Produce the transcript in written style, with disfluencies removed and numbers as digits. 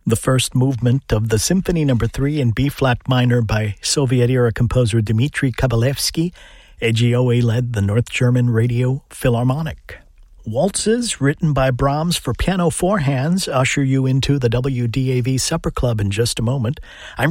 The first movement of the Symphony No. 3 in B-flat minor by Soviet-era composer Dmitri Kabalevsky. AGOA led the North German Radio Philharmonic. Waltzes, written by Brahms for piano four hands, usher you into the WDAV Supper Club in just a moment. I'm